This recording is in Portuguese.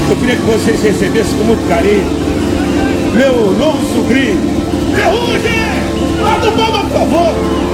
Eu queria que vocês recebessem com muito carinho meu novo sobrinho. Ferrugem! Bata o palma, por favor!